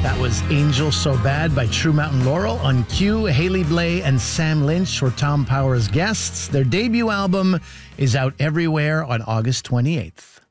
That was Angel So Bad by True Mountain Laurel. On cue, Haley Blay and Sam Lynch were Tom Power's guests. Their debut album is out everywhere on August 28th.